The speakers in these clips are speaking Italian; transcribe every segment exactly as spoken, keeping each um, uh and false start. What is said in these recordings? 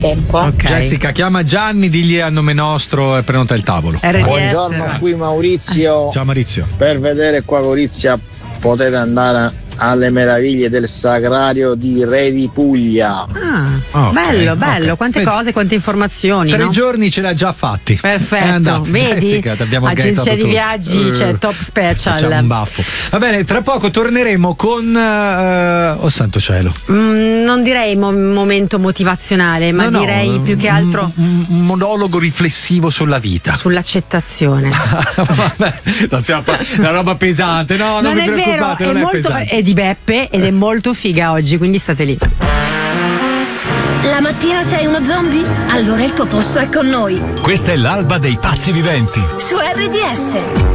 tempo. Okay. Jessica, chiama Gianni, digli a nome nostro e prenota il tavolo. R D S. Buongiorno, qui Maurizio. Ciao Maurizio. Per vedere qua Gorizia potete andare alle meraviglie del Sagrario di Re di Puglia. Ah, Ok, bello, bello, ok. quante Vedi, cose, quante informazioni. Tre no? giorni ce l'ha già fatti. È Perfetto, andato. vedi? Jessica, ti abbiamo Agenzia organizzato di tutto. viaggi, Eh, c'è top Facciamo special. un baffo. Va bene, tra poco torneremo con eh, oh santo cielo. Mm, non direi mo- momento motivazionale, ma No, no, direi più che un- altro un, un monologo riflessivo sulla vita. sull'accettazione. Vabbè, non stiamo fa- una roba pesante, no, non, non vi è vero, preoccupate, è, non è, molto, pesante. è di Beppe ed è molto figa oggi, quindi state lì. La mattina sei uno zombie? Allora il tuo posto è con noi. Questa è l'alba dei pazzi viventi. Su R D S.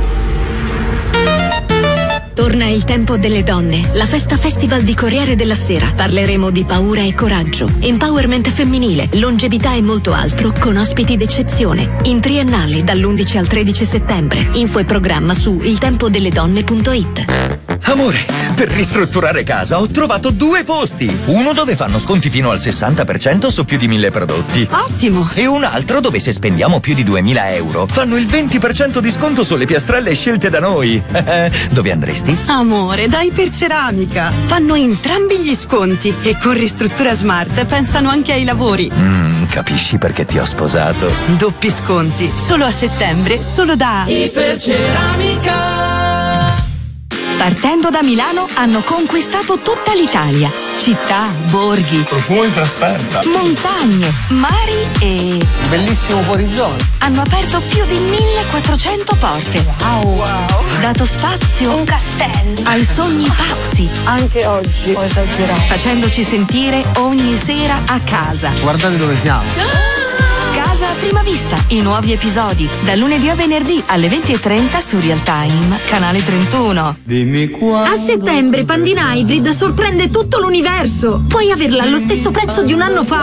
Torna il tempo delle donne, la festa festival di Corriere della Sera. Parleremo di paura e coraggio, empowerment femminile, longevità e molto altro con ospiti d'eccezione. In triennale dall'undici al tredici settembre. Info e programma su il tempo delle donne punto it. Amore, per ristrutturare casa ho trovato due posti. Uno dove fanno sconti fino al sessanta per cento su più di mille prodotti. Ottimo! E un altro dove se spendiamo più di duemila euro fanno il venti per cento di sconto sulle piastrelle scelte da noi. Dove andresti? Amore, dai per Ceramica. Fanno entrambi gli sconti e con Ristruttura Smart pensano anche ai lavori. Mm, capisci perché ti ho sposato? Doppi sconti, solo a settembre, solo da Iperceramica. Partendo da Milano hanno conquistato tutta l'Italia. Città, borghi, profumo in trasferta, montagne, mari e Bellissimo fuorizone. hanno aperto più di millequattrocento porte. wow, wow. Dato spazio Un castello. ai sogni pazzi, Anche oggi ho esagerato. facendoci sentire ogni sera a casa. Guardate dove siamo. Casa a prima vista, i nuovi episodi, da lunedì a venerdì alle venti e trenta su Real Time, canale trentuno. Dimmi quando. A settembre Pandina Hybrid sorprende tutto l'universo. Puoi averla allo stesso prezzo di un anno fa.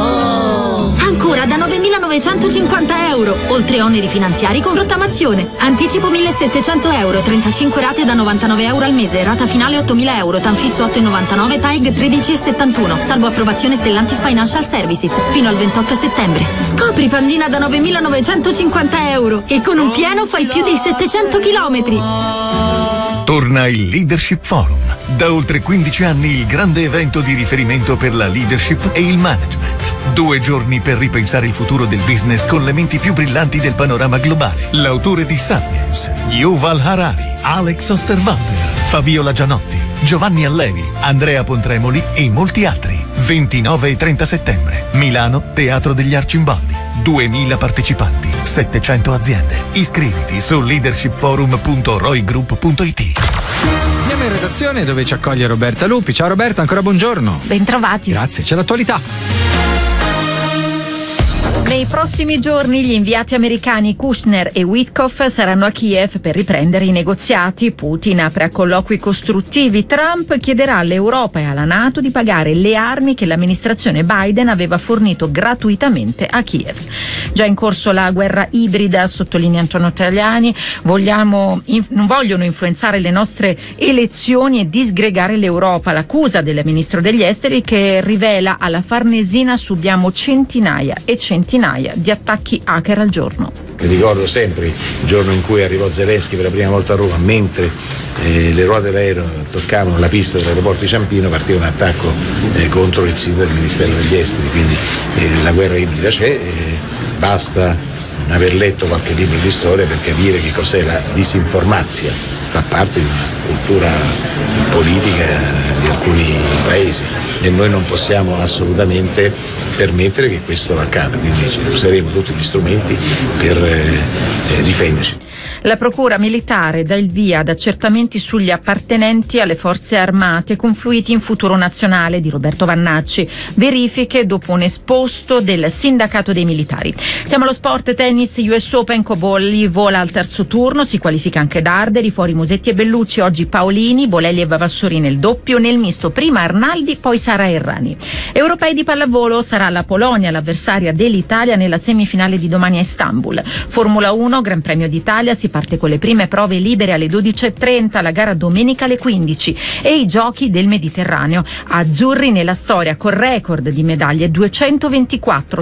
Ancora da novemilanovecentocinquanta euro. Oltre oneri finanziari con rottamazione. Anticipo millesettecento euro. trentacinque rate da novantanove euro al mese. Rata finale ottomila euro. Tanfisso otto virgola novantanove. T A E G tredici virgola settantuno. Salvo approvazione Stellantis Financial Services. Fino al ventotto settembre. Scopri Pandina da novemilanovecentocinquanta euro. E con un pieno fai più di settecento chilometri. Torna il Leadership Forum. Da oltre quindici anni il grande evento di riferimento per la leadership e il management. Due giorni per ripensare il futuro del business con le menti più brillanti del panorama globale. L'autore di Sapiens, Yuval Harari, Alex Osterwalder, Fabiola Gianotti, Giovanni Allevi, Andrea Pontremoli e molti altri. ventinove e trenta settembre. Milano, Teatro degli Arcimboldi. duemila partecipanti, settecento aziende. Iscriviti su leadership forum punto roigroup punto it. Andiamo in redazione dove ci accoglie Roberta Lupi. Ciao Roberta, ancora buongiorno. Bentrovati. Grazie, c'è l'attualità. Nei prossimi giorni gli inviati americani Kushner e Witkoff saranno a Kiev per riprendere i negoziati. Putin apre a colloqui costruttivi. Trump chiederà all'Europa e alla NATO di pagare le armi che l'amministrazione Biden aveva fornito gratuitamente a Kiev. Già in corso la guerra ibrida, sottolinea Antonio Tajani. Vogliamo, in, non vogliono influenzare le nostre elezioni e disgregare l'Europa. L'accusa del ministro degli esteri che rivela alla Farnesina subiamo centinaia e centinaia di attacchi hacker al giorno. Mi ricordo sempre il giorno in cui arrivò Zelensky per la prima volta a Roma, mentre eh, le ruote dell'aereo toccavano la pista dell'aeroporto di Ciampino, partiva un attacco eh, contro il sito del Ministero degli Esteri, quindi eh, la guerra ibrida c'è, eh, basta aver letto qualche libro di storia per capire che cos'è la disinformazione, fa parte di una cultura politica di alcuni paesi e noi non possiamo assolutamente permettere che questo accada, quindi useremo tutti gli strumenti per eh, difenderci. La Procura Militare dà il via ad accertamenti sugli appartenenti alle forze armate confluiti in Futuro Nazionale di Roberto Vannacci. Verifiche dopo un esposto del sindacato dei militari. Siamo allo sport. Tennis U S Open. Cobolli vola al terzo turno, si qualifica anche Darderi, fuori Musetti e Bellucci, oggi Paolini, Bolelli e Vavassori nel doppio, nel misto prima Arnaldi, poi Sara Errani. Europei di pallavolo, sarà la Polonia l'avversaria dell'Italia nella semifinale di domani a Istanbul. Formula uno, Gran Premio d'Italia, si parte con le prime prove libere alle dodici e trenta, la gara domenica alle quindici e i giochi del Mediterraneo. Azzurri nella storia col record di medaglie duecentoventiquattro,